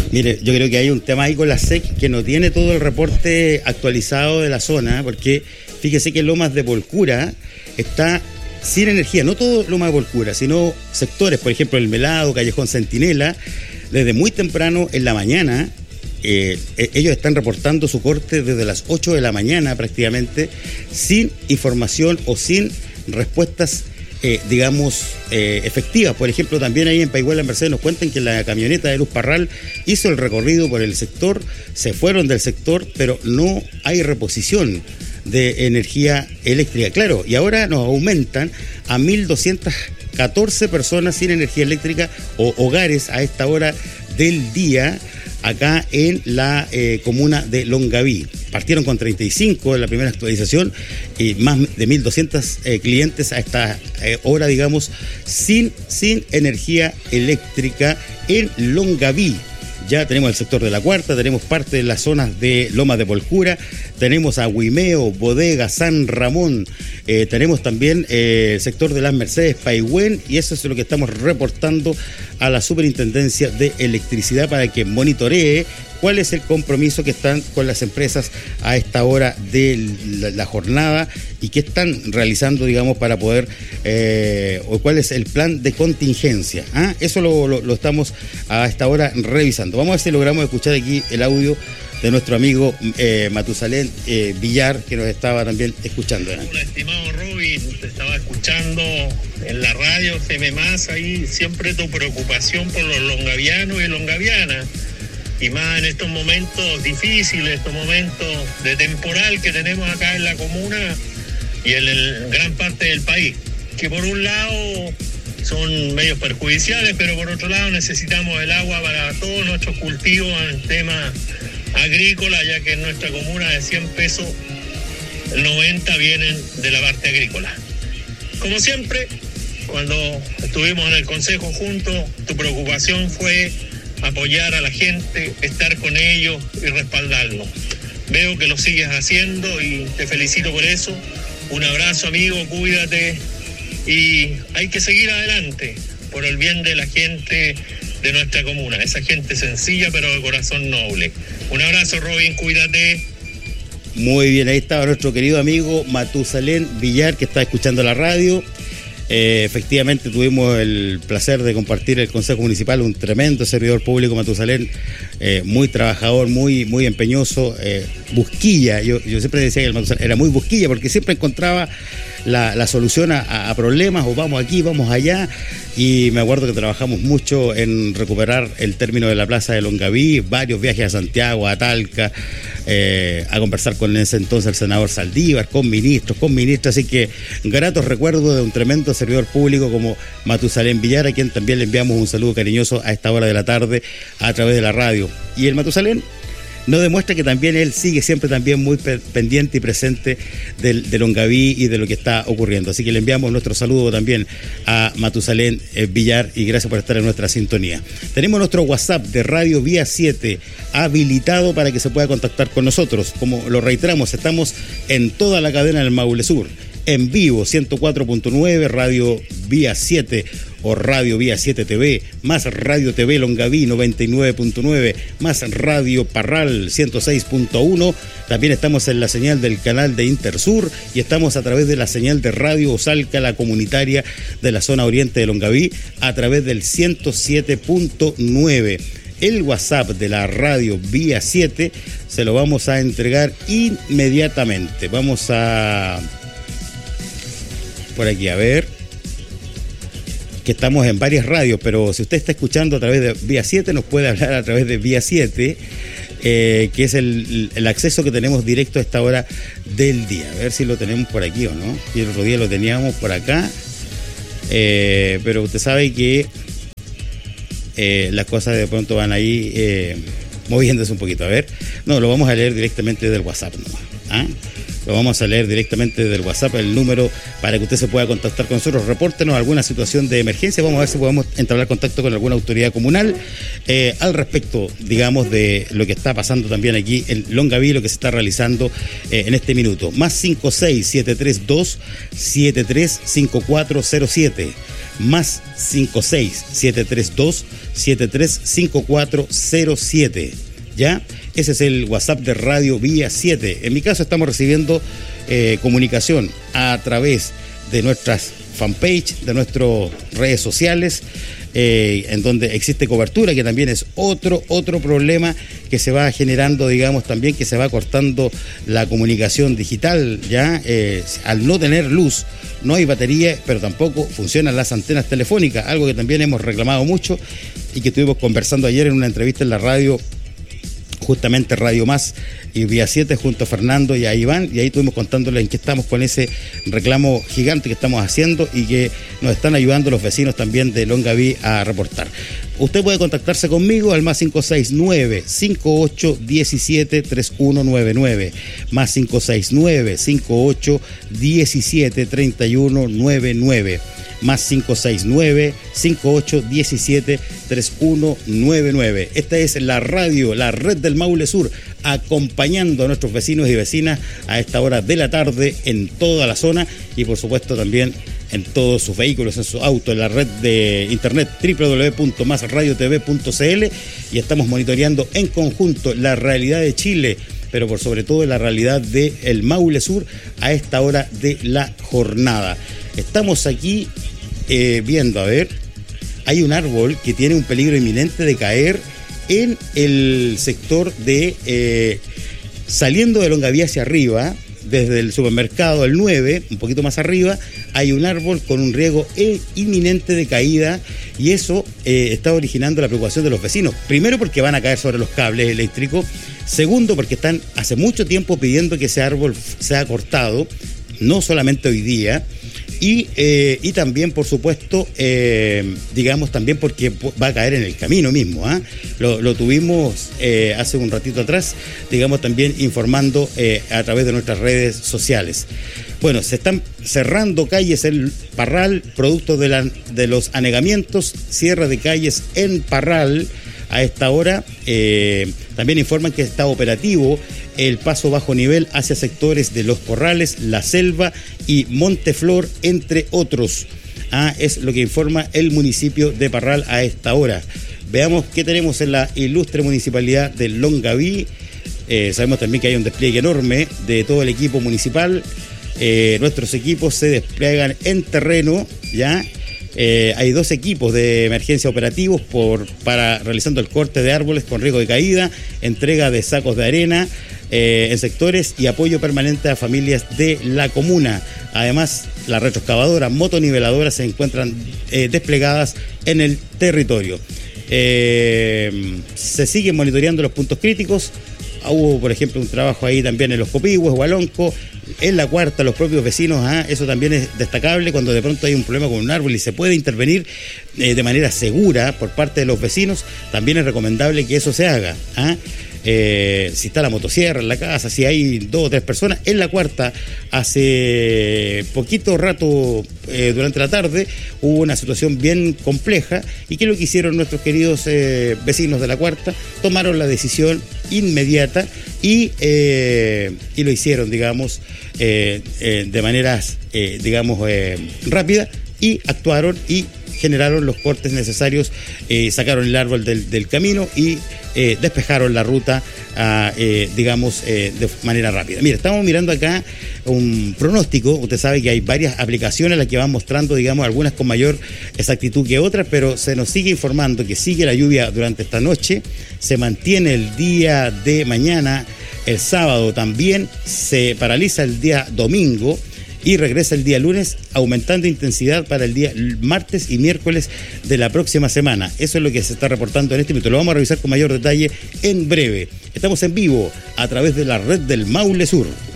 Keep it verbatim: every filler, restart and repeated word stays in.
Mire, yo creo que hay un tema ahí con la S E C que no tiene todo el reporte actualizado de la zona, porque fíjese que Lomas de Polcura está sin energía, no todo Lomas de Polcura, sino sectores, por ejemplo, el Melado, Callejón Centinela, desde muy temprano en la mañana. Eh, ellos están reportando su corte desde las ocho de la mañana prácticamente, sin información o sin respuestas eh, digamos eh, efectivas. Por ejemplo, también ahí en Paihuela, Mercedes, nos cuentan que la camioneta de Luz Parral hizo el recorrido por el sector, se fueron del sector, pero no hay reposición de energía eléctrica. Claro, y ahora nos aumentan a mil doscientas catorce personas sin energía eléctrica o hogares a esta hora del día acá en la eh, comuna de Longaví. Partieron con treinta y cinco en la primera actualización y más de mil doscientos eh, clientes a esta eh, hora, digamos, sin, sin energía eléctrica en Longaví. Ya tenemos el sector de La Cuarta, tenemos parte de las zonas de Lomas de Polcura, tenemos a Huimeo, Bodega, San Ramón, eh, tenemos también eh, el sector de Las Mercedes, Paihuén, y eso es lo que estamos reportando a la Superintendencia de Electricidad para que monitoree cuál es el compromiso que están con las empresas a esta hora de la, la jornada y qué están realizando, digamos, para poder, eh, o cuál es el plan de contingencia. ¿Ah? Eso lo, lo, lo estamos a esta hora revisando. Vamos a ver si logramos escuchar aquí el audio de nuestro amigo eh, Matusalén eh, Villar, que nos estaba también escuchando. ¿eh? Hola, estimado Robin, te estaba escuchando en la radio F M más, ahí siempre tu preocupación por los longavianos y longavianas, y más en estos momentos difíciles, estos momentos de temporal que tenemos acá en la comuna y en el, gran parte del país, que por un lado son medios perjudiciales, pero por otro lado necesitamos el agua para todos nuestros cultivos en tema agrícola, ya que en nuestra comuna de cien pesos, el noventa vienen de la parte agrícola. Como siempre, cuando estuvimos en el consejo juntos, tu preocupación fue apoyar a la gente, estar con ellos y respaldarlos. Veo que lo sigues haciendo y te felicito por eso. Un abrazo, amigo, cuídate y hay que seguir adelante por el bien de la gente de nuestra comuna, esa gente sencilla pero de corazón noble. Un abrazo, Robin, cuídate. Muy bien, ahí estaba nuestro querido amigo Matusalén Villar, que está escuchando la radio. Eh, efectivamente tuvimos el placer de compartir el Consejo Municipal, un tremendo servidor público, Matusalén, eh, muy trabajador, muy muy empeñoso, eh, busquilla. Yo, yo siempre decía que el Matusalén era muy busquilla porque siempre encontraba la, la solución a, a problemas, o vamos aquí, vamos allá, y me acuerdo que trabajamos mucho en recuperar el término de la Plaza de Longaví, varios viajes a Santiago, a Talca, eh, a conversar con ese entonces el senador Saldívar, con ministros, con ministras, así que gratos recuerdos de un tremendo servidor público como Matusalén Villar, a quien también le enviamos un saludo cariñoso a esta hora de la tarde a través de la radio. Y el Matusalén nos demuestra que también él sigue siempre también muy pendiente y presente del, de Longaví y de lo que está ocurriendo. Así que le enviamos nuestro saludo también a Matusalén eh, Villar y gracias por estar en nuestra sintonía. Tenemos nuestro WhatsApp de Radio Vía siete habilitado para que se pueda contactar con nosotros. Como lo reiteramos, estamos en toda la cadena del Maule Sur, en vivo, ciento cuatro punto nueve, Radio Vía siete o Radio Vía siete T V, más Radio T V Longaví noventa y nueve punto nueve, más Radio Parral ciento seis punto uno. También estamos en la señal del canal de Intersur y estamos a través de la señal de Radio Osalca, la comunitaria de la zona oriente de Longaví, a través del ciento siete punto nueve. El WhatsApp de la Radio Vía siete se lo vamos a entregar inmediatamente. Vamos a... por aquí, a ver, que estamos en varias radios, pero si usted está escuchando a través de Vía siete, nos puede hablar a través de Vía siete, eh, que es el, el acceso que tenemos directo a esta hora del día. A ver si lo tenemos por aquí o no. Y el otro día lo teníamos por acá, eh, pero usted sabe que eh, las cosas de pronto van ahí eh, moviéndose un poquito. A ver, no, lo vamos a leer directamente del WhatsApp, ¿no? ¿Ah? Lo vamos a leer directamente del WhatsApp, el número para que usted se pueda contactar con nosotros. Repórtenos alguna situación de emergencia. Vamos a ver si podemos entablar contacto con alguna autoridad comunal eh, al respecto, digamos, de lo que está pasando también aquí en Longaví, lo que se está realizando eh, en este minuto. Más cinco seis siete tres dos siete tres cinco cuatro cero siete. más cinco seis siete tres dos siete tres cinco cuatro cero siete. ¿Ya? Ese es el WhatsApp de Radio Vía siete. En mi caso estamos recibiendo eh, comunicación a través de nuestras fanpage, de nuestras redes sociales, eh, en donde existe cobertura, que también es otro, otro problema que se va generando, digamos, también que se va cortando la comunicación digital, ¿ya? Eh, al no tener luz, no hay batería, pero tampoco funcionan las antenas telefónicas, algo que también hemos reclamado mucho y que estuvimos conversando ayer en una entrevista en la radio, justamente Radio Más y Vía siete, junto a Fernando y a Iván, y ahí estuvimos contándoles en qué estamos con ese reclamo gigante que estamos haciendo y que nos están ayudando los vecinos también de Longaví a reportar. Usted puede contactarse conmigo al más cinco seis nueve, cinco ocho uno siete, tres uno nueve nueve, más cinco seis nueve, cinco ocho uno siete, tres uno nueve nueve, más cinco seis nueve, cinco ocho uno siete, tres uno nueve nueve. Esta es la radio, la red del Maule Sur, acompañando a nuestros vecinos y vecinas a esta hora de la tarde en toda la zona y por supuesto también en todos sus vehículos, en su auto, en la red de internet doble u doble u doble u punto más radio t v punto c l, y estamos monitoreando en conjunto la realidad de Chile, pero por sobre todo la realidad del Maule Sur a esta hora de la jornada. Estamos aquí eh, viendo, a ver, hay un árbol que tiene un peligro inminente de caer en el sector de, eh, saliendo de Longaví hacia arriba, desde el supermercado el nueve, un poquito más arriba, hay un árbol con un riesgo eh, inminente de caída, y eso eh, está originando la preocupación de los vecinos. Primero porque van a caer sobre los cables eléctricos, segundo porque están hace mucho tiempo pidiendo que ese árbol sea cortado, no solamente hoy día, y, eh, y también, por supuesto, eh, digamos también porque va a caer en el camino mismo, ¿eh? Lo, lo tuvimos eh, hace un ratito atrás, digamos también informando eh, a través de nuestras redes sociales. Bueno, se están cerrando calles en Parral, producto de, la, de los anegamientos, cierre de calles en Parral a esta hora. Eh, también informan que está operativo el paso bajo nivel hacia sectores de Los Corrales, La Selva y Monteflor, entre otros. Ah, es lo que informa el municipio de Parral a esta hora. Veamos qué tenemos en la ilustre municipalidad de Longaví. Eh, sabemos también que hay un despliegue enorme de todo el equipo municipal. Eh, nuestros equipos se despliegan en terreno, ¿ya? Eh, hay dos equipos de emergencia operativos por, para realizando el corte de árboles con riesgo de caída, entrega de sacos de arena eh, en sectores y apoyo permanente a familias de la comuna. Además, la retroexcavadora, motoniveladoras se encuentran eh, desplegadas en el territorio. Eh, se siguen monitoreando los puntos críticos. Hubo, por ejemplo, un trabajo ahí también en Los Copihue, Hualonco, en La Cuarta, los propios vecinos, ¿ah? Eso también es destacable cuando de pronto hay un problema con un árbol y se puede intervenir eh, de manera segura por parte de los vecinos. También es recomendable que eso se haga, ¿ah? Eh, si está la motosierra en la casa, si hay dos o tres personas. En La Cuarta, hace poquito rato, eh, durante la tarde, hubo una situación bien compleja. ¿Y qué es lo que hicieron nuestros queridos eh, vecinos de La Cuarta? Tomaron la decisión inmediata y, eh, y lo hicieron, digamos, eh, eh, de maneras, eh, digamos, eh, rápida, y actuaron y generaron los cortes necesarios, eh, sacaron el árbol del, del camino y eh, despejaron la ruta, a, eh, digamos, eh, de manera rápida. Mira, estamos mirando acá un pronóstico. Usted sabe que hay varias aplicaciones las que van mostrando, digamos, algunas con mayor exactitud que otras, pero se nos sigue informando que sigue la lluvia durante esta noche, se mantiene el día de mañana, el sábado también, se paraliza el día domingo y regresa el día lunes, aumentando intensidad para el día martes y miércoles de la próxima semana. Eso es lo que se está reportando en este momento. Lo vamos a revisar con mayor detalle en breve. Estamos en vivo a través de la red del Maule Sur.